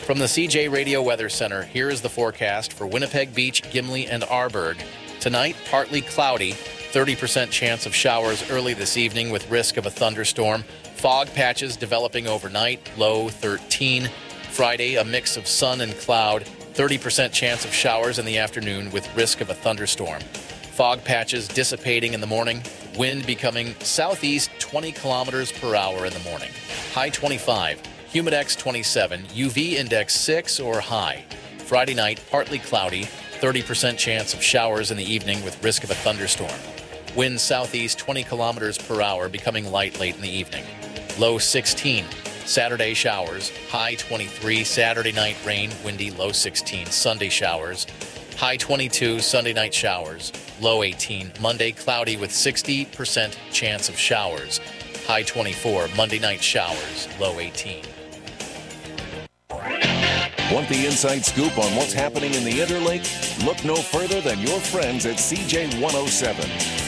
From the CJ Radio Weather Center, here is the forecast for Winnipeg Beach, Gimli, and Arborg. Tonight, partly cloudy, 30% chance of showers early this evening with risk of a thunderstorm. Fog patches developing overnight, low 13. Friday, a mix of sun and cloud, 30% chance of showers in the afternoon with risk of a thunderstorm. Fog patches dissipating in the morning, wind becoming southeast 20 kilometers per hour in the morning. High 25. Humidex 27, UV index 6 or high. Friday night, partly cloudy, 30% chance of showers in the evening with risk of a thunderstorm. Wind southeast 20 kilometers per hour, becoming light late in the evening. Low 16. Saturday showers, high 23. Saturday night rain, windy, low 16. Sunday showers, high 22. Sunday night showers, low 18. Monday cloudy with 60% chance of showers, high 24. Monday night showers, low 18. Want the inside scoop on what's happening in the Interlake? Look no further than your friends at CJ 107.